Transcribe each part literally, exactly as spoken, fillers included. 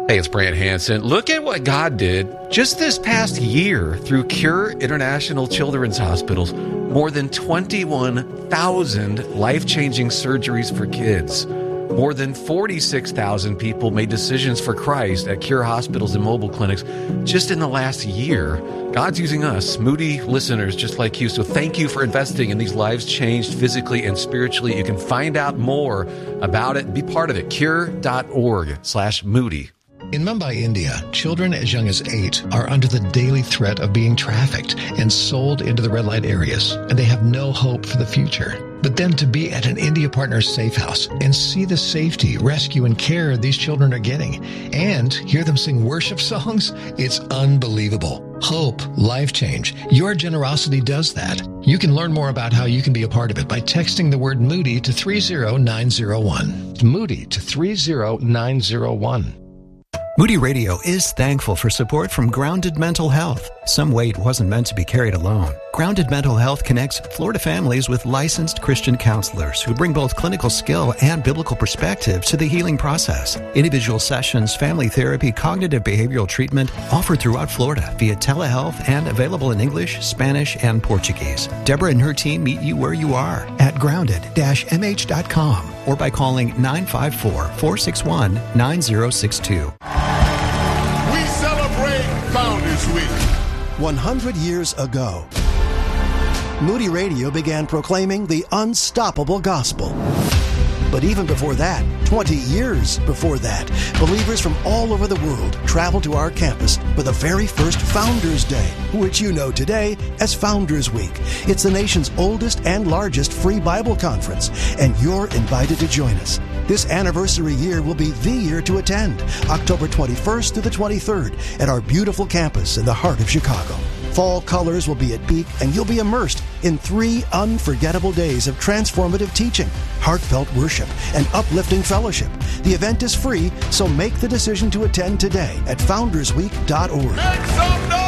Hey, it's Brant Hansen. Look at what God did just this past year through Cure International Children's Hospitals. More than twenty-one thousand life-changing surgeries for kids. More than forty-six thousand people made decisions for Christ at Cure hospitals and mobile clinics just in the last year. God's using us, Moody listeners just like you. So thank you for investing in these lives changed physically and spiritually. You can find out more about it and be part of it. Cure.org slash Moody. In Mumbai, India, children as young as eight are under the daily threat of being trafficked and sold into the red light areas, and they have no hope for the future. But then to be at an India Partners safe house and see the safety, rescue, and care these children are getting, and hear them sing worship songs, it's unbelievable. Hope, life change. Your generosity does that. You can learn more about how you can be a part of it by texting the word Moody to three zero nine zero one. Moody to three zero nine zero one. Moody Radio is thankful for support from Grounded Mental Health. Some weight wasn't meant to be carried alone. Grounded Mental Health connects Florida families with licensed Christian counselors who bring both clinical skill and biblical perspective to the healing process. Individual sessions, family therapy, cognitive behavioral treatment offered throughout Florida via telehealth and available in English, Spanish, and Portuguese. Deborah and her team meet you where you are at grounded dash m h dot com or by calling nine five four, four six one, nine zero six two. We celebrate Founders Week. one hundred years ago, Moody Radio began proclaiming the unstoppable gospel. But even before that, twenty years before that, believers from all over the world traveled to our campus for the very first Founders Day, which you know today as Founders Week. It's the nation's oldest and largest free Bible conference, and you're invited to join us. This anniversary year will be the year to attend, October twenty-first to the twenty-third, at our beautiful campus in the heart of Chicago. Fall colors will be at peak, and you'll be immersed in three unforgettable days of transformative teaching, heartfelt worship, and uplifting fellowship. The event is free, so make the decision to attend today at founders week dot org. Make some noise!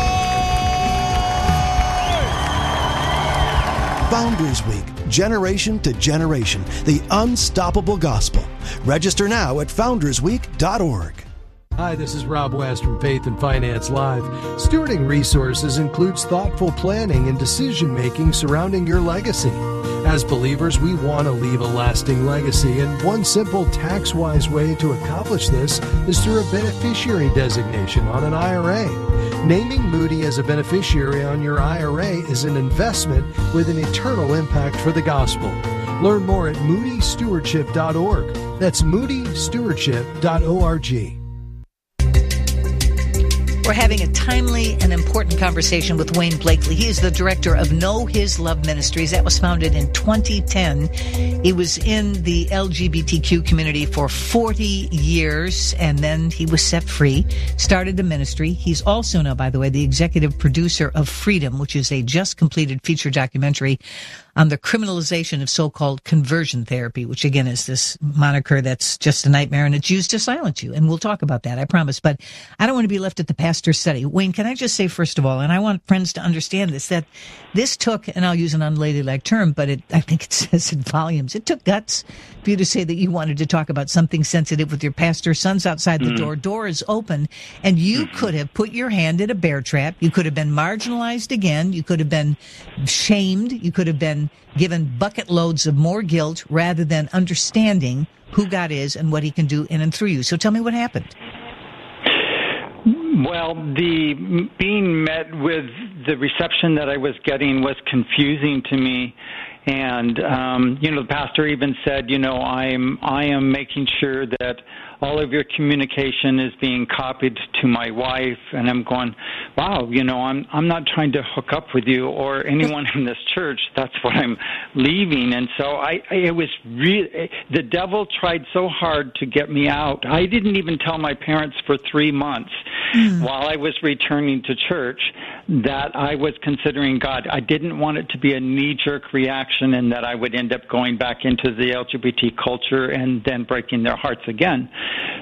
Founders Week, generation to generation, the unstoppable gospel. Register now at founders week dot org. Hi, this is Rob West from Faith and Finance Live. Stewarding resources includes thoughtful planning and decision-making surrounding your legacy. As believers, we want to leave a lasting legacy, and one simple tax-wise way to accomplish this is through a beneficiary designation on an I R A. Naming Moody as a beneficiary on your I R A is an investment with an eternal impact for the gospel. Learn more at moody stewardship dot org. That's moody stewardship dot org. We're having a timely and important conversation with Wayne Blakely. He is the director of Know His Love Ministries. That was founded in twenty ten. He was in the L G B T Q community for forty years, and then he was set free, started a ministry. He's also now, by the way, the executive producer of Freedom, which is a just completed feature documentary on the criminalization of so-called conversion therapy, which again is this moniker that's just a nightmare, and it's used to silence you. And we'll talk about that, I promise. But I don't want to be left at the pastor's study. Wayne, can I just say, first of all, and I want friends to understand this, that this took, and I'll use an unladylike term, but it, I think it says in volumes, it took guts for you to say that you wanted to talk about something sensitive with your pastor. Son's outside the mm. door. Door is open. And you mm-hmm. could have put your hand in a bear trap. You could have been marginalized again. You could have been shamed. You could have been given bucket loads of more guilt rather than understanding who God is and what he can do in and through you. So tell me what happened. Well, the being met with the reception that I was getting was confusing to me. And, um, you know, the pastor even said, you know, I'm, I am making sure that all of your communication is being copied to my wife. And I'm going, wow, you know, I'm, I'm not trying to hook up with you or anyone in this church. That's what I'm leaving. And so I, I it was really, the devil tried so hard to get me out. I didn't even tell my parents for three months mm. while I was returning to church that I was considering God. I didn't want it to be a knee-jerk reaction and that I would end up going back into the L G B T culture and then breaking their hearts again.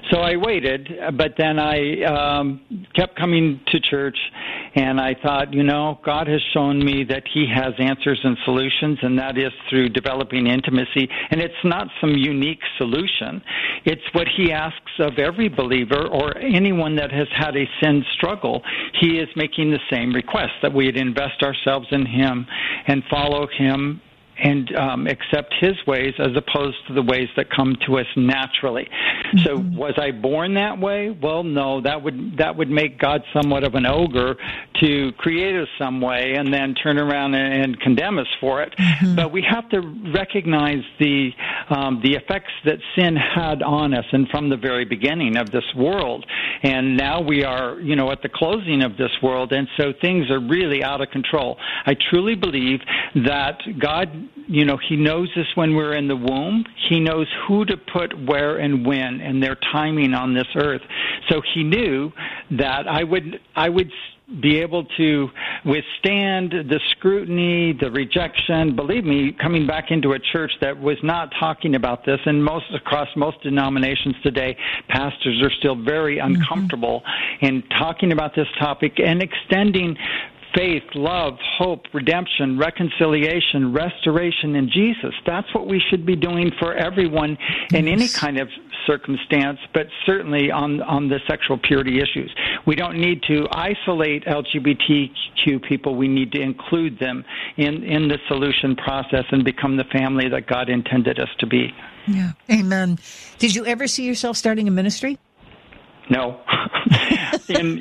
So I waited, but then I um, kept coming to church, and I thought, you know, God has shown me that he has answers and solutions, and that is through developing intimacy. And it's not some unique solution. It's what he asks of every believer or anyone that has had a sin struggle. He is making the same request, that we would invest ourselves in him and follow him and um, accept his ways as opposed to the ways that come to us naturally. Mm-hmm. So was I born that way? Well, no, that would that would make God somewhat of an ogre to create us some way and then turn around and, and condemn us for it. Mm-hmm. But we have to recognize the um, the effects that sin had on us, and from the very beginning of this world. And now we are, you know, at the closing of this world, and so things are really out of control. I truly believe that God, you know, he knows us when we're in the womb. He knows who to put where and when and their timing on this earth. So he knew that I would I would be able to withstand the scrutiny, the rejection. Believe me, coming back into a church that was not talking about this, and most across most denominations today, pastors are still very uncomfortable mm-hmm. in talking about this topic and extending faith, love, hope, redemption, reconciliation, restoration in Jesus. That's what we should be doing for everyone in any kind of circumstance, but certainly on on the sexual purity issues. We don't need to isolate L G B T Q people. We need to include them in, in the solution process and become the family that God intended us to be. Yeah. Amen. Did you ever see yourself starting a ministry? No. in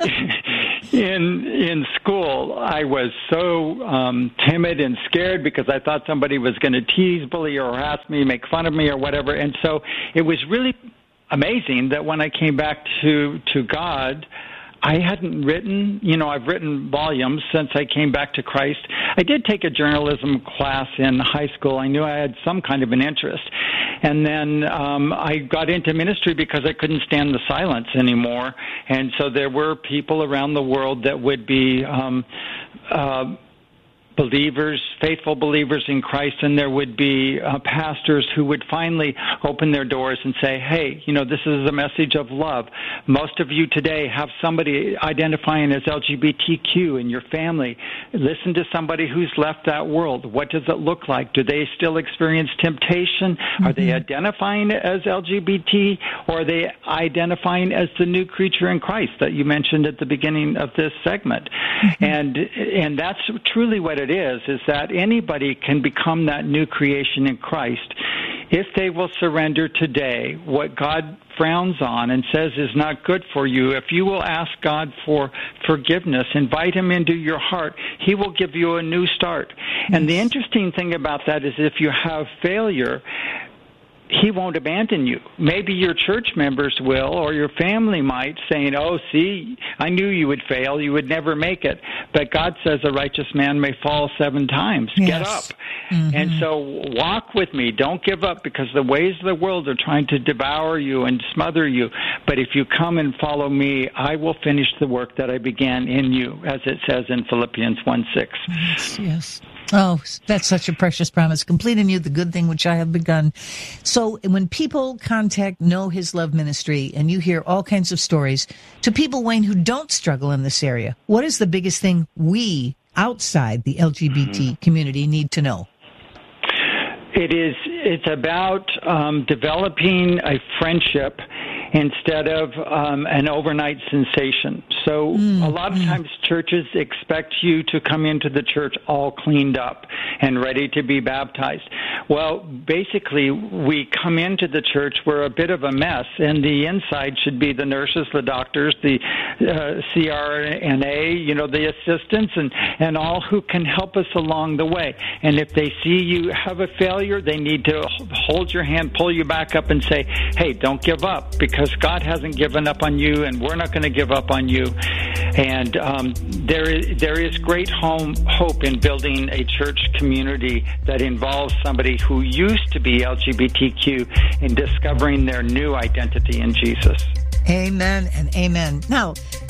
in in school, I was so um, timid and scared because I thought somebody was going to tease, bully, or harass me, make fun of me, or whatever. And so it was really amazing that when I came back to to God, I hadn't written, you know, I've written volumes since I came back to Christ. I did take a journalism class in high school. I knew I had some kind of an interest. And then um, I got into ministry because I couldn't stand the silence anymore. And so there were people around the world that would be um, uh, believers, faithful believers in Christ, and there would be uh, pastors who would finally open their doors and say, hey, you know, this is a message of love. Most of you today have somebody identifying as L G B T Q in your family. Listen to somebody who's left that world. What does it look like? Do they still experience temptation? Mm-hmm. Are they identifying as L G B T, or are they identifying as the new creature in Christ that you mentioned at the beginning of this segment? Mm-hmm. And and that's truly what it is, is that anybody can become that new creation in Christ if they will surrender today what God frowns on and says is not good for you. If you will ask God for forgiveness, invite him into your heart, he will give you a new start. And the interesting thing about that is if you have failure, he won't abandon you. Maybe your church members will, or your family might, saying, oh, see, I knew you would fail. You would never make it. But God says a righteous man may fall seven times. Yes. Get up. Mm-hmm. And so walk with me. Don't give up, because the ways of the world are trying to devour you and smother you. But if you come and follow me, I will finish the work that I began in you, as it says in Philippians one six. Yes, yes. Oh, that's such a precious promise. Complete in you the good thing which I have begun. So when people contact Know His Love Ministry, and you hear all kinds of stories, to people, Wayne, who don't struggle in this area, what is the biggest thing we outside the L G B T mm-hmm. community need to know? It is, it's about um, developing a friendship instead of um, an overnight sensation. So mm, a lot of mm. times churches expect you to come into the church all cleaned up and ready to be baptized. Well, basically, we come into the church, we're a bit of a mess, and the inside should be the nurses, the doctors, the uh, C R N A, you know, the assistants, and, and all who can help us along the way. And if they see you have a failure, they need to hold your hand, pull you back up, and say, hey, don't give up, because God hasn't given up on you, and we're not going to give up on you. And um, there is there is great home, hope in building a church community that involves somebody who used to be L G B T Q in discovering their new identity in Jesus. Amen and amen. Now,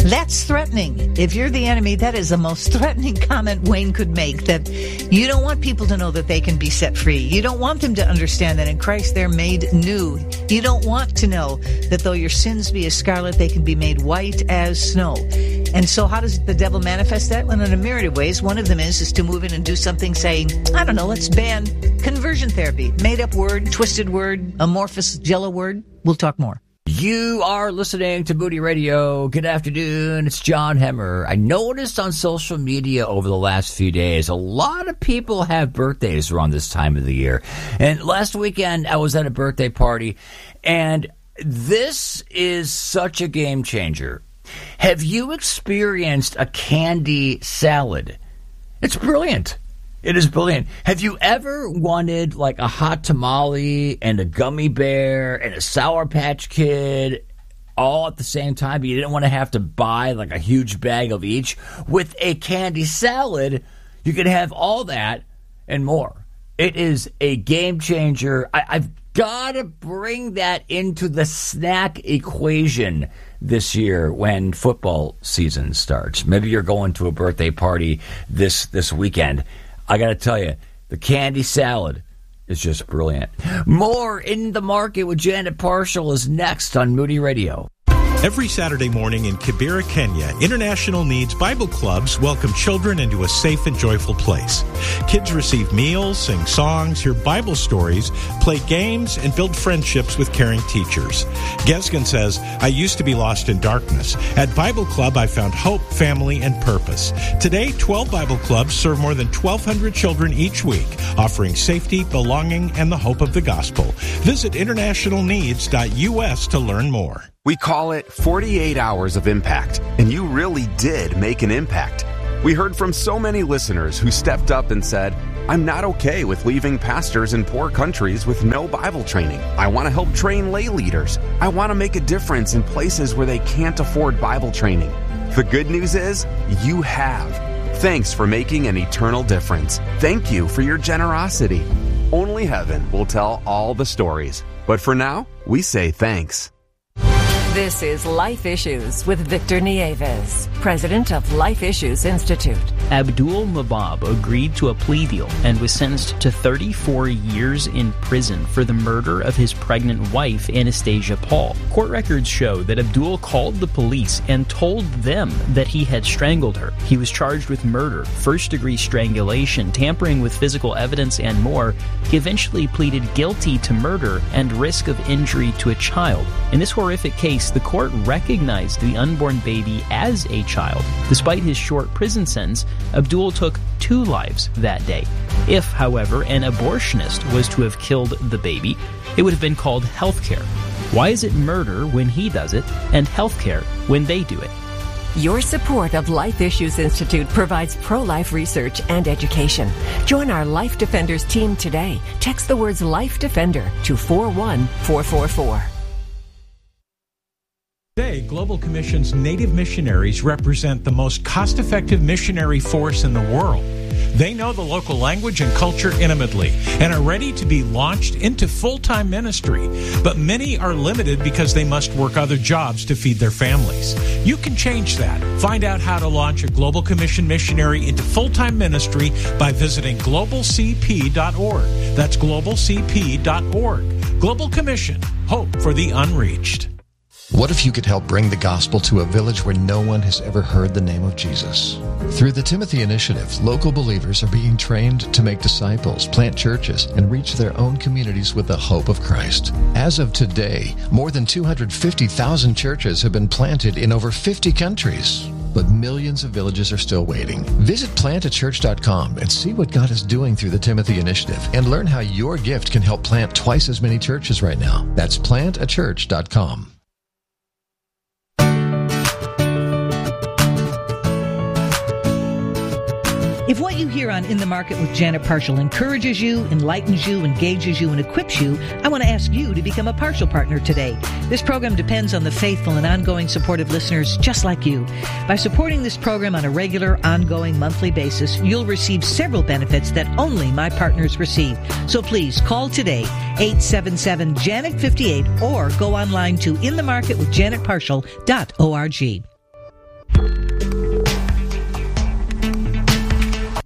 That's threatening. If you're the enemy, that is the most threatening comment Wayne could make, that you don't want people to know that they can be set free. You don't want them to understand that in Christ they're made new. You don't want to know that though your sins be as scarlet, they can be made white as snow. And so how does the devil manifest that? Well, in a myriad of ways. One of them is, is to move in and do something saying, I don't know, let's ban conversion therapy. Made up word, twisted word, amorphous jello word. We'll talk more. You are listening to Moody Radio. Good afternoon. It's John Hemmer. I noticed on social media over the last few days, a lot of people have birthdays around this time of the year. And last weekend, I was at a birthday party, and this is such a game changer. Have you experienced a candy salad? It's brilliant. It is brilliant. Have you ever wanted like a hot tamale and a gummy bear and a Sour Patch Kid all at the same time, but you didn't want to have to buy like a huge bag of each? With a candy salad, you can have all that and more. It is a game changer. I, I've got to bring that into the snack equation this year when football season starts. Maybe you're going to a birthday party this this weekend. I got to tell you, the candy salad is just brilliant. More In the Market with Janet Parshall is next on Moody Radio. Every Saturday morning in Kibera, Kenya, International Needs Bible Clubs welcome children into a safe and joyful place. Kids receive meals, sing songs, hear Bible stories, play games, and build friendships with caring teachers. Gesgen says, I used to be lost in darkness. At Bible Club, I found hope, family, and purpose. Today, twelve Bible Clubs serve more than twelve hundred children each week, offering safety, belonging, and the hope of the gospel. Visit international needs dot U S to learn more. We call it forty-eight hours of impact, and you really did make an impact. We heard from so many listeners who stepped up and said, I'm not okay with leaving pastors in poor countries with no Bible training. I want to help train lay leaders. I want to make a difference in places where they can't afford Bible training. The good news is, you have. Thanks for making an eternal difference. Thank you for your generosity. Only heaven will tell all the stories. But for now, we say thanks. This is Life Issues with Victor Nieves, president of Life Issues Institute. Abdul Mabab agreed to a plea deal and was sentenced to thirty-four years in prison for the murder of his pregnant wife, Anastasia Paul. Court records show that Abdul called the police and told them that he had strangled her. He was charged with murder, first-degree strangulation, tampering with physical evidence, and more. He eventually pleaded guilty to murder and risk of injury to a child. In this horrific case, the court recognized the unborn baby as a child. Despite his short prison sentence, Abdul took two lives that day. If, however, an abortionist was to have killed the baby, it would have been called healthcare. Why is it murder when he does it and healthcare when they do it? Your support of Life Issues Institute provides pro-life research and education. Join our Life Defenders team today. Text the words Life Defender to four one four four four. Today, Global Commission's Native missionaries represent the most cost-effective missionary force in the world. They know the local language and culture intimately and are ready to be launched into full-time ministry. But many are limited because they must work other jobs to feed their families. You can change that. Find out how to launch a Global Commission missionary into full-time ministry by visiting global c p dot org. That's global c p dot org. Global Commission. Hope for the unreached. What if you could help bring the gospel to a village where no one has ever heard the name of Jesus? Through the Timothy Initiative, local believers are being trained to make disciples, plant churches, and reach their own communities with the hope of Christ. As of today, more than two hundred fifty thousand churches have been planted in over fifty countries. But millions of villages are still waiting. Visit plant a church dot com and see what God is doing through the Timothy Initiative and learn how your gift can help plant twice as many churches right now. That's plant a church dot com. If what you hear on In the Market with Janet Parshall encourages you, enlightens you, engages you, and equips you, I want to ask you to become a Parshall partner today. This program depends on the faithful and ongoing support of listeners just like you. By supporting this program on a regular, ongoing, monthly basis, you'll receive several benefits that only my partners receive. So please call today, eight seven seven, Janet fifty-eight, or go online to in the market with janet parshall dot org.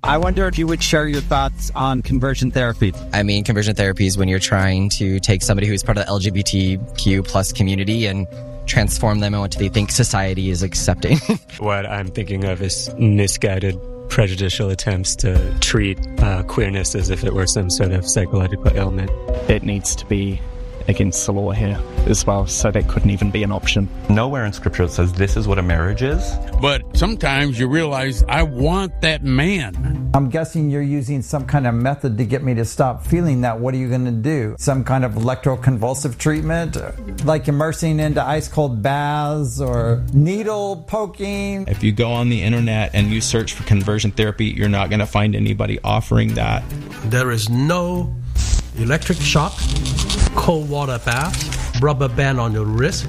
I wonder if you would share your thoughts on conversion therapy. I mean, conversion therapy is when you're trying to take somebody who is part of the L G B T Q plus community and transform them into what they think society is accepting. What I'm thinking of is misguided, prejudicial attempts to treat uh, queerness as if it were some sort of psychological ailment. It needs to be against the law here as well, so that couldn't even be an option. Nowhere in Scripture says this is what a marriage is. But sometimes you realize, I want that man. I'm guessing you're using some kind of method to get me to stop feeling that. What are you going to do? Some kind of electroconvulsive treatment? Like immersing into ice cold baths or needle poking? If you go on the internet and you search for conversion therapy, you're not going to find anybody offering that. There is no electric shock, cold water bath, rubber band on your wrist.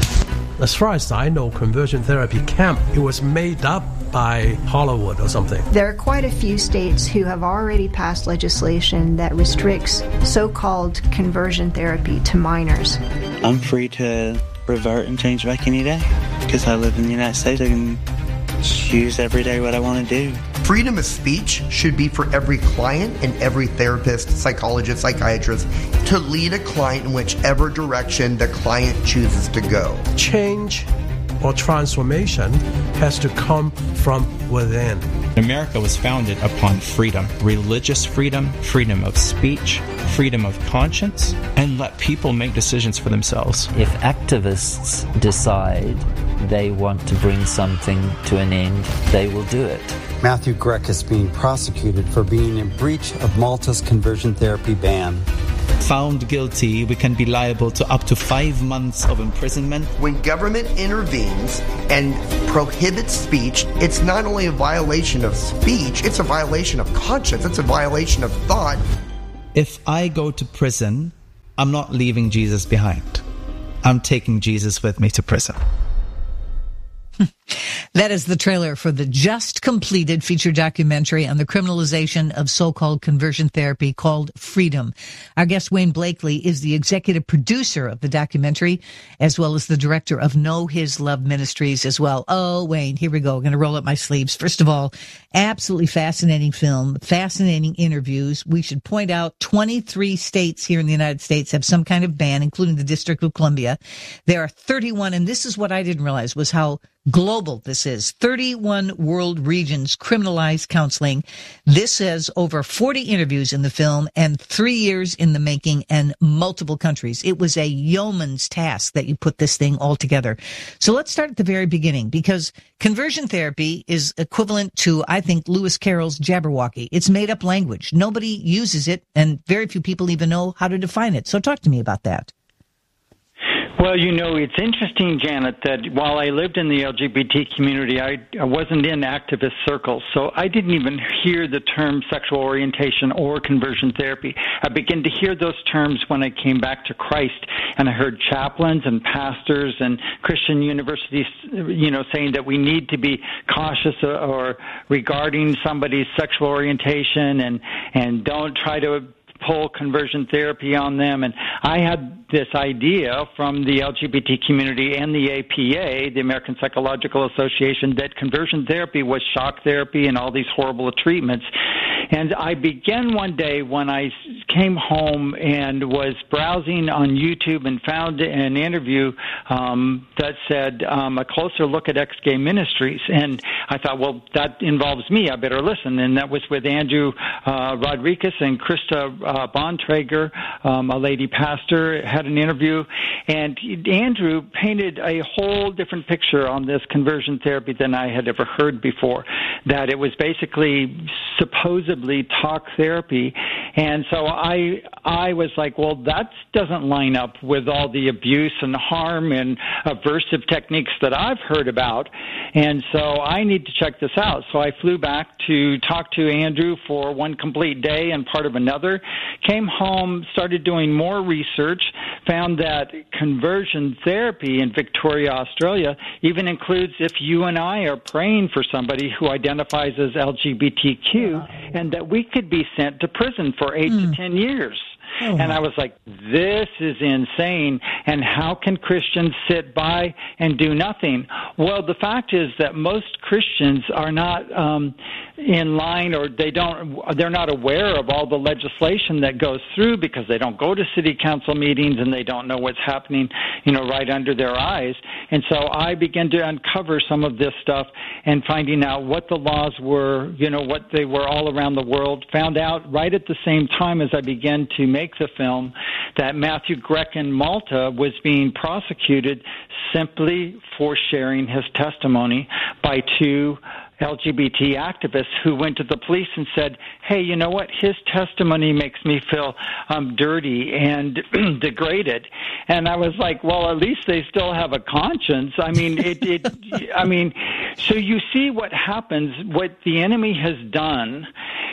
As far as I know, conversion therapy camp, it was made up by Hollywood or something. There are quite a few states who have already passed legislation that restricts so-called conversion therapy to minors. I'm free to revert and change back any day because I live in the United States. I can choose every day what I want to do. Freedom of speech should be for every client and every therapist, psychologist, psychiatrist to lead a client in whichever direction the client chooses to go. Change or transformation has to come from within. America was founded upon freedom, religious freedom, freedom of speech, freedom of conscience, and let people make decisions for themselves. If activists decide they want to bring something to an end, they will do it. Matthew Grech is being prosecuted for being in breach of Malta's conversion therapy ban. Found guilty, we can be liable to up to five months of imprisonment. When government intervenes and prohibits speech, it's not only a violation of speech, it's a violation of conscience, it's a violation of thought. If I go to prison, I'm not leaving Jesus behind. I'm taking Jesus with me to prison. That is the trailer for the just completed feature documentary on the criminalization of so-called conversion therapy called Freedom. Our guest, Wayne Blakely, is the executive producer of the documentary, as well as the director of Know His Love Ministries as well. Oh, Wayne, here we go. I'm going to roll up my sleeves. First of all, absolutely fascinating film, fascinating interviews. We should point out twenty-three states here in the United States have some kind of ban, including the District of Columbia. There are thirty-one, and this is what I didn't realize was how global this is. thirty-one world regions criminalize counseling. This has over forty interviews in the film and three years in the making and multiple countries. It was a yeoman's task that you put this thing all together. So let's start at the very beginning, because conversion therapy is equivalent to, I think, Lewis Carroll's Jabberwocky. It's made up language. Nobody uses it, and very few people even know how to define it. So talk to me about that. Well, you know, it's interesting, Janet, that while I lived in the L G B T community, I, I wasn't in activist circles, so I didn't even hear the term sexual orientation or conversion therapy. I began to hear those terms when I came back to Christ, and I heard chaplains and pastors and Christian universities, you know, saying that we need to be cautious or, or regarding somebody's sexual orientation and, and don't try to pull conversion therapy on them. And I had this idea from the L G B T community and the A P A, the American Psychological Association, that conversion therapy was shock therapy and all these horrible treatments. And I began one day when I came home and was browsing on YouTube and found an interview um, that said um, a closer look at ex-gay ministries. And I thought, well, that involves me. I better listen. And that was with Andrew uh, Rodriguez and Krista uh, Bontrager, um, a lady pastor, had an interview. And Andrew painted a whole different picture on this conversion therapy than I had ever heard before, that it was basically supposedly talk therapy. And so I I was like, well, that doesn't line up with all the abuse and harm and aversive techniques that I've heard about. And so I need to check this out. So I flew back to talk to Andrew for one complete day and part of another, came home, started doing more research, found that conversion therapy in Victoria, Australia, even includes if you and I are praying for somebody who identifies as L G B T Q, and that we could be sent to prison for eight mm. to ten years. Oh. And I was like, this is insane. And how can Christians sit by and do nothing? Well, the fact is that most Christians are not um, in line, or they don't, they're not aware of all the legislation that goes through, because they don't go to city council meetings and they don't know what's happening, you know, right under their eyes. And so I began to uncover some of this stuff and finding out what the laws were, you know, what they were all around the world. Found out right at the same time as I began to make the film that Matthew Grech in Malta was being prosecuted simply for sharing his testimony by two L G B T activists who went to the police and said, hey, you know what, his testimony makes me feel um, dirty and degraded. And I was like, well, at least they still have a conscience. I mean, it, it I mean, so you see what happens. What the enemy has done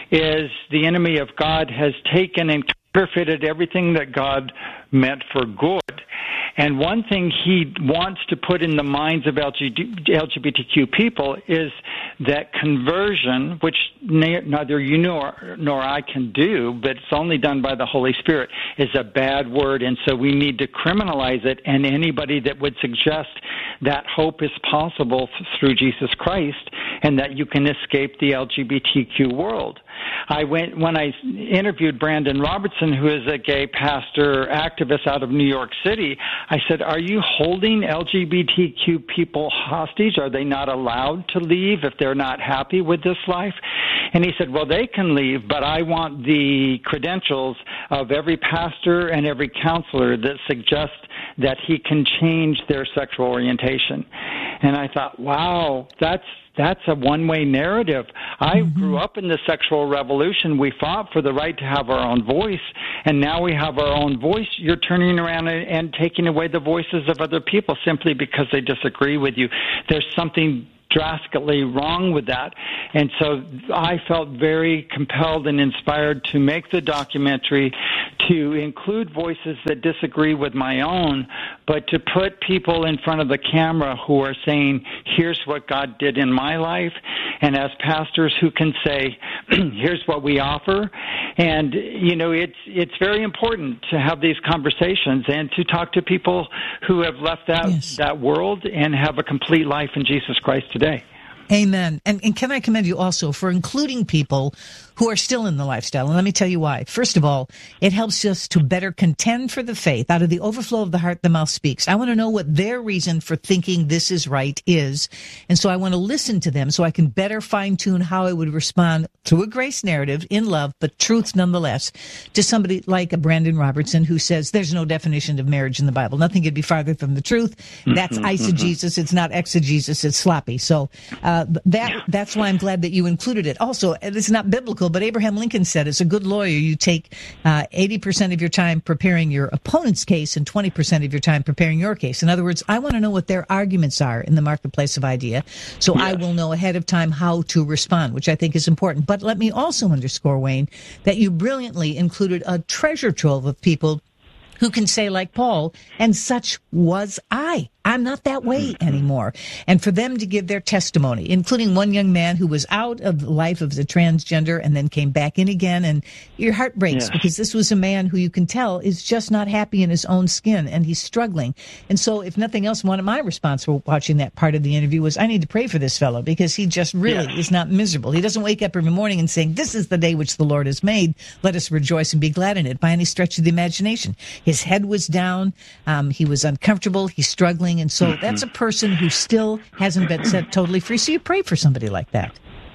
is the enemy of God has taken and counterfeited everything that God meant for good. And one thing he wants to put in the minds of L G B T Q people is that conversion, which neither you nor, nor I can do, but it's only done by the Holy Spirit, is a bad word. And so we need to criminalize it. And anybody that would suggest that hope is possible through Jesus Christ and that you can escape the L G B T Q world. I went, when I interviewed Brandon Robertson, who is a gay pastor activist out of New York City, I said, are you holding L G B T Q people hostage? Are they not allowed to leave if they're not happy with this life? And he said, well, they can leave, but I want the credentials of every pastor and every counselor that suggests that he can change their sexual orientation. And I thought, wow, that's That's a one-way narrative. I mm-hmm. grew up in the sexual revolution. We fought for the right to have our own voice, and now we have our own voice. You're turning around and, and taking away the voices of other people simply because they disagree with you. There's something drastically wrong with that. And so I felt very compelled and inspired to make the documentary, to include voices that disagree with my own, but to put people in front of the camera who are saying, here's what God did in my life, and as pastors who can say, here's what we offer. And, you know, it's it's very important to have these conversations and to talk to people who have left that, yes. that world and have a complete life in Jesus Christ today. Amen. And, and can I commend you also for including people who are still in the lifestyle? And let me tell you why. First of all, it helps us to better contend for the faith. Out of the overflow of the heart, the mouth speaks. I want to know what their reason for thinking this is right is. And so I want to listen to them so I can better fine-tune how I would respond to a grace narrative in love, but truth nonetheless, to somebody like a Brandon Robertson who says there's no definition of marriage in the Bible. Nothing could be farther from the truth. That's mm-hmm, eisegesis. Mm-hmm. It's not exegesis. It's sloppy. So uh, that that's why I'm glad that you included it. Also, it's not biblical, but Abraham Lincoln said, as a good lawyer, you take uh, eighty percent of your time preparing your opponent's case and twenty percent of your time preparing your case. In other words, I want to know what their arguments are in the marketplace of idea, so yes. I will know ahead of time how to respond, which I think is important. But let me also underscore, Wayne, that you brilliantly included a treasure trove of people who can say, like Paul, and such was I. I'm not that way anymore. And for them to give their testimony, including one young man who was out of the life of the transgender and then came back in again. And your heart breaks yes. because this was a man who you can tell is just not happy in his own skin and he's struggling. And so if nothing else, one of my response for watching that part of the interview was, I need to pray for this fellow because he just really yes. is not miserable. He doesn't wake up every morning and saying, this is the day which the Lord has made. Let us rejoice and be glad in it by any stretch of the imagination. His head was down. Um, he was uncomfortable. He's struggling. And so that's a person who still hasn't been set totally free. So you pray for somebody like that.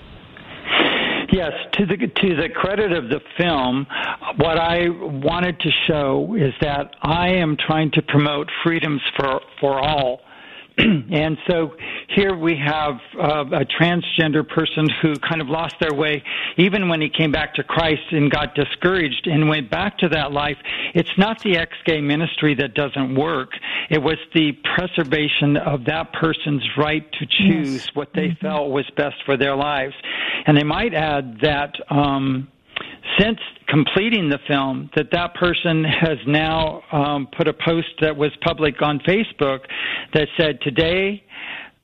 Yes, to the to the credit of the film, what I wanted to show is that I am trying to promote freedoms for, for all. And so here we have uh, a transgender person who kind of lost their way even when he came back to Christ and got discouraged and went back to that life. It's not the ex-gay ministry that doesn't work. It was the preservation of that person's right to choose yes. what they mm-hmm. felt was best for their lives. And I might add that um, since completing the film, that that person has now um, put a post that was public on Facebook that said, today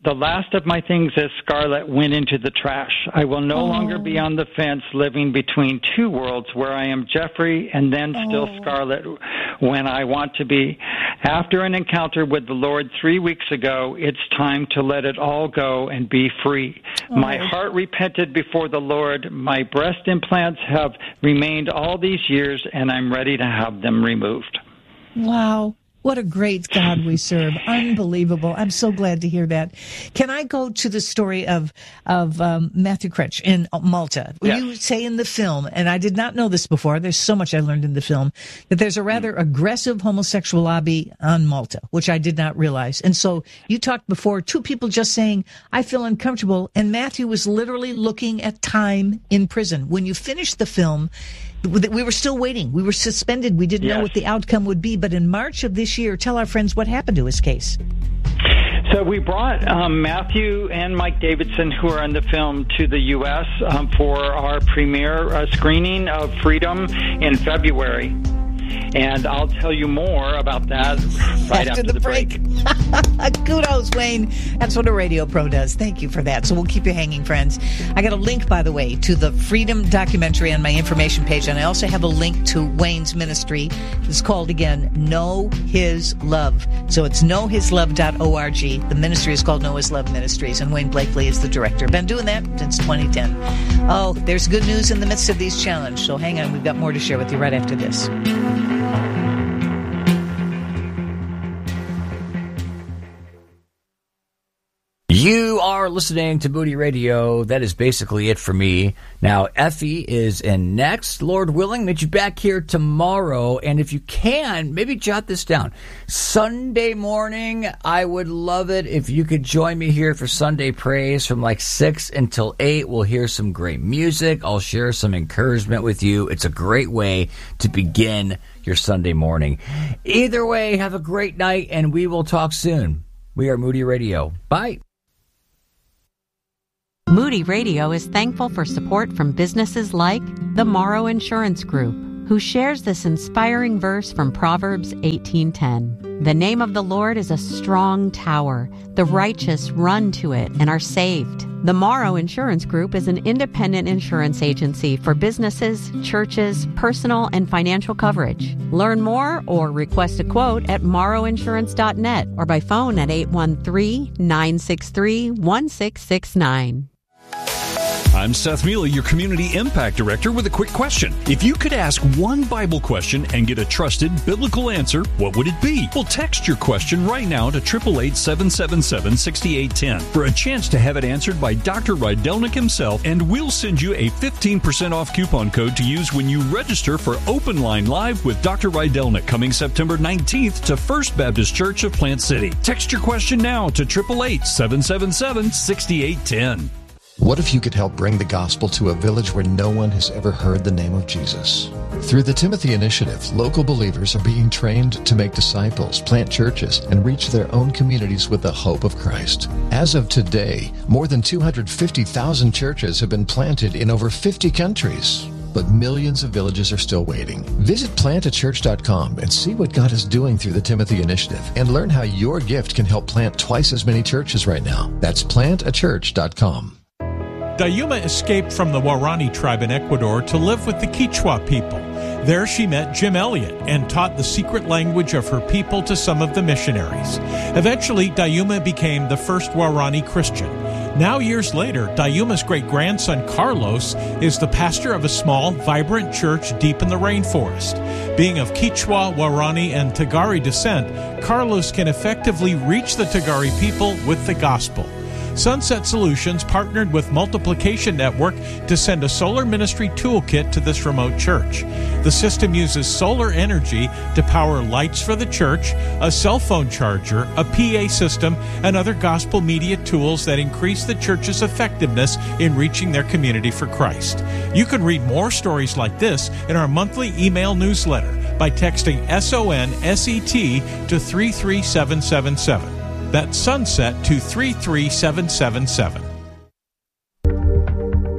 The last of my things as Scarlet went into the trash. I will no oh. longer be on the fence living between two worlds where I am Jeffrey and then still oh. Scarlet when I want to be. After an encounter with the Lord three weeks ago, it's time to let it all go and be free. Oh. My heart repented before the Lord. My breast implants have remained all these years, and I'm ready to have them removed. Wow. What a great God we serve. Unbelievable. I'm so glad to hear that. Can I go to the story of of um, Matthew Cretch in Malta? Yes. You say in the film, and I did not know this before, there's so much I learned in the film, that there's a rather mm. aggressive homosexual lobby on Malta, which I did not realize. And so you talked before, two people just saying, I feel uncomfortable, and Matthew was literally looking at time in prison. When you finished the film, we were still waiting. We were suspended. We didn't yes. know what the outcome would be. But in March of this year, tell our friends what happened to his case. So we brought um, Matthew and Mike Davidson, who are in the film, to the U S um, for our premiere uh, screening of Freedom in February. And I'll tell you more about that right after, after the, the break. break. Kudos, Wayne. That's what a radio pro does. Thank you for that. So we'll keep you hanging, friends. I got a link, by the way, to the Freedom documentary on my information page. And I also have a link to Wayne's ministry. It's called, again, Know His Love. So it's know his love dot org. The ministry is called Know His Love Ministries. And Wayne Blakely is the director. Been doing that since twenty ten. Oh, there's good news in the midst of these challenges. So hang on. We've got more to share with you right after this. You are listening to Moody Radio. That is basically it for me. Now, Effie is in next. Lord willing, meet you back here tomorrow. And if you can, maybe jot this down. Sunday morning, I would love it if you could join me here for Sunday Praise from like six until eight. We'll hear some great music. I'll share some encouragement with you. It's a great way to begin your Sunday morning. Either way, have a great night, and we will talk soon. We are Moody Radio. Bye. Moody Radio is thankful for support from businesses like the Morrow Insurance Group, who shares this inspiring verse from Proverbs eighteen ten. The name of the Lord is a strong tower. The righteous run to it and are saved. The Morrow Insurance Group is an independent insurance agency for businesses, churches, personal and financial coverage. Learn more or request a quote at morrow insurance dot net or by phone at eight one three, nine six three, one six six nine. I'm Seth Mealy, your Community Impact Director, with a quick question. If you could ask one Bible question and get a trusted biblical answer, what would it be? Well, text your question right now to eight eight eight, seven seven seven, six eight one zero for a chance to have it answered by Doctor Rydelnik himself, and we'll send you a fifteen percent off coupon code to use when you register for Open Line Live with Doctor Rydelnik coming September nineteenth to First Baptist Church of Plant City. Text your question now to eight eight eight, seven seven seven, six eight one zero. What if you could help bring the gospel to a village where no one has ever heard the name of Jesus? Through the Timothy Initiative, local believers are being trained to make disciples, plant churches, and reach their own communities with the hope of Christ. As of today, more than two hundred fifty thousand churches have been planted in over fifty countries. But millions of villages are still waiting. Visit plant a church dot com and see what God is doing through the Timothy Initiative and learn how your gift can help plant twice as many churches right now. That's plant a church dot com. Dayuma escaped from the Waorani tribe in Ecuador to live with the Quechua people. There she met Jim Elliot and taught the secret language of her people to some of the missionaries. Eventually, Dayuma became the first Waorani Christian. Now, years later, Dayuma's great-grandson Carlos is the pastor of a small, vibrant church deep in the rainforest. Being of Quechua, Waorani, and Tagari descent, Carlos can effectively reach the Tagari people with the gospel. Sunset Solutions partnered with Multiplication Network to send a solar ministry toolkit to this remote church. The system uses solar energy to power lights for the church, a cell phone charger, a P A system, and other gospel media tools that increase the church's effectiveness in reaching their community for Christ. You can read more stories like this in our monthly email newsletter by texting S O N S E T to three three seven seven seven. That's Sunset to three three seven seven seven.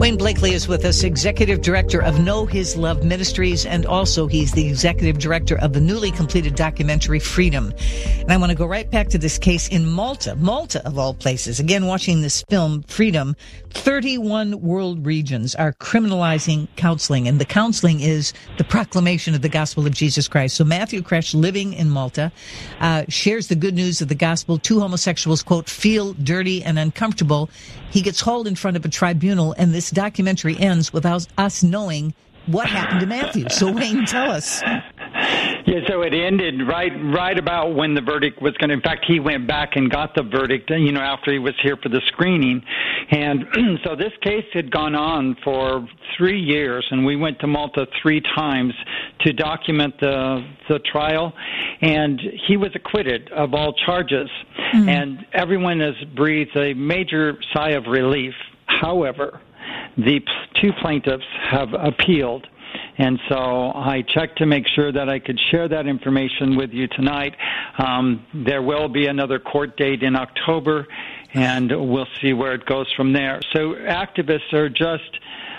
Wayne Blakely is with us, Executive Director of Know His Love Ministries, and also he's the Executive Director of the newly completed documentary Freedom. And I want to go right back to this case in Malta, Malta of all places. Again, watching this film, Freedom, thirty-one world regions are criminalizing counseling, and the counseling is the proclamation of the gospel of Jesus Christ. So Matthew Kresh, living in Malta, uh, shares the good news of the gospel. Two homosexuals, quote, feel dirty and uncomfortable. He gets hauled in front of a tribunal, and this documentary ends without us knowing what happened to Matthew. So Wayne, tell us. Yeah, so it ended right right about when the verdict was going to, in fact, he went back and got the verdict, you know, after he was here for the screening. And so this case had gone on for three years, and we went to Malta three times to document the the trial, and he was acquitted of all charges. Mm-hmm. And everyone has breathed a major sigh of relief. However, the two plaintiffs have appealed. And so I checked to make sure that I could share that information with you tonight. Um, there will be another court date in October, and we'll see where it goes from there. So activists are just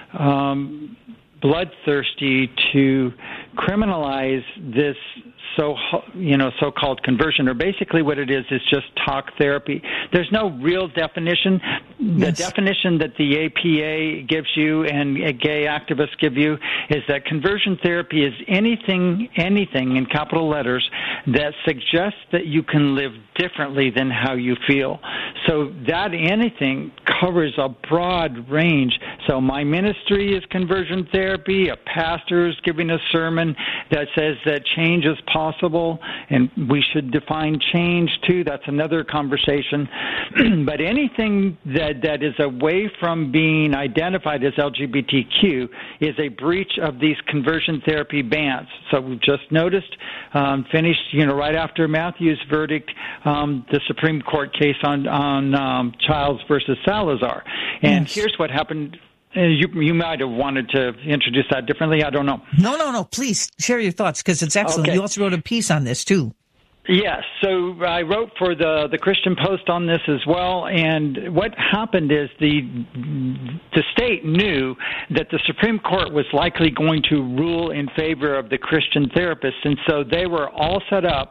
um, bloodthirsty to criminalize this so you know so-called conversion, or basically what it is is just talk therapy. There's no real definition. The yes. definition that the A P A gives you and gay activists give you is that conversion therapy is anything, anything in capital letters that suggests that you can live differently than how you feel. So that anything covers a broad range. So my ministry is conversion therapy. A pastor is giving a sermon that says that change is possible, and we should define change too. That's another conversation. But anything that, that is away from being identified as L G B T Q is a breach of these conversion therapy bans. So we just noticed, um, finished, you know, right after Matthew's verdict, um, the Supreme Court case on, on um, Childs versus Salazar. And yes. here's what happened. You you might have wanted to introduce that differently. I don't know. No, no, no. Please share your thoughts, because it's excellent. Okay. You also wrote a piece on this, too. Yes. So I wrote for the, the Christian Post on this as well. And what happened is the the state knew that the Supreme Court was likely going to rule in favor of the Christian therapists. And so they were all set up